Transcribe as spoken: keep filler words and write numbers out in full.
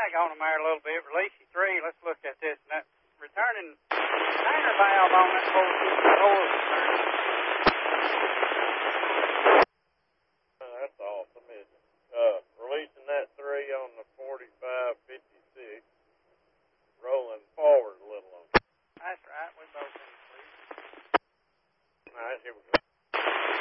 drag on them there a little bit. Release your three. Let's look at this. That returning retainer valve on that four two four is turning.